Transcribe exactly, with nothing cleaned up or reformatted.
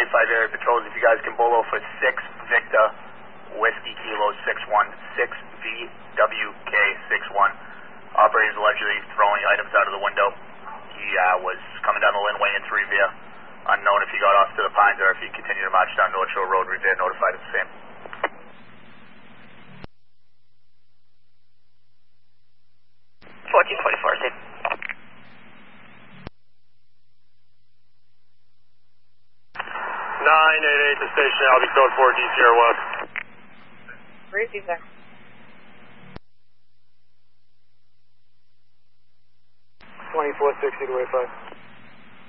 five area patrols, if you guys can bolo for six Victor Whiskey Kilo six one, six V W K six one. Operator's allegedly throwing items out of the window. He uh, was coming down the Linway into Revere. Unknown if he got off to the Pines or if he continued to march down North Shore Road. Revere notified of the same. fourteen forty-four, six. nine eight eight to station, I'll be code four D Sierra West. Receive that. twenty-four sixty to wayfive.